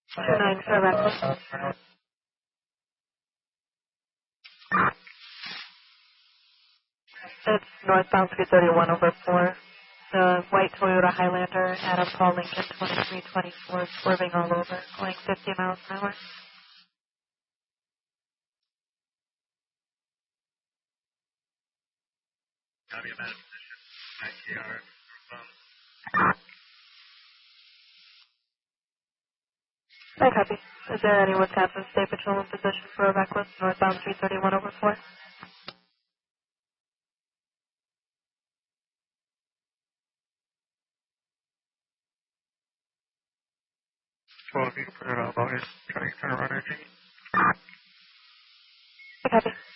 29 for reckless. It's northbound 331 over 4. The white Toyota Highlander, Adam Paul Lincoln 2324, swerving all over, going 50 miles an hour. Copy about position. ICR. I copy. Is there any Wisconsin State Patrol in position for a reckless northbound 331 over 4? Well, if you can put it on bonus, try to turn around energy. I copy.